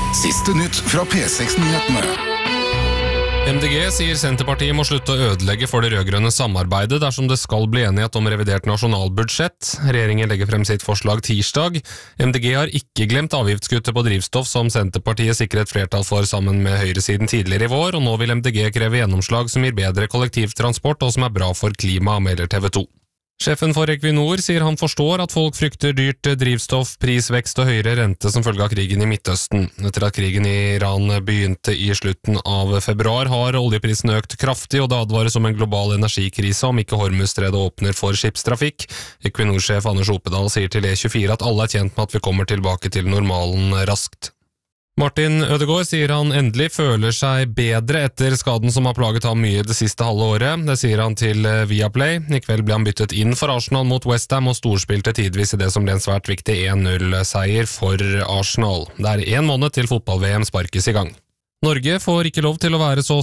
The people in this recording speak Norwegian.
Siste nytt fra P6-nyhetene. MDG sier Senterpartiet må slutte å ødelegge for det rødgrønne samarbeidet dersom det skal bli enighet om revidert nasjonalbudsjett. Regjeringen legger frem sitt forslag tirsdag. MDG har ikke glemt avgiftskuttet på drivstoff som Senterpartiet sikret flertall for sammen med høyresiden tidligere i vår, og nå vil MDG kreve gjennomslag som gir bedre kollektivtransport og som er bra for klima, melder TV 2. Sjefen for Equinor sier han forstår at folk frykter dyrt drivstoff, prisvekst og høyere rente som følge av krigen i Midtøsten. Etter at krigen i Iran begynte i slutten av februar, har oljeprisen økt kraftig, og det advares om en global energikrise om ikke Hormuzstredet åpner for skipstrafikk. Equinor-sjef Anders Opedal sier til E24 at alle er tjent med at vi kommer tilbake til normalen raskt. Martin Ødegaard sier han endelig føler seg bedre etter skaden som har plaget ham mye det siste halve året. Det sier han til Viaplay. I kveld ble han byttet inn for Arsenal mot West Ham og storspilte tidvis i det som ble en svært viktig 1-0-seier for Arsenal. Det er 1 måned til fotball-VM sparkes i gang. Norge får ikke lov til å være så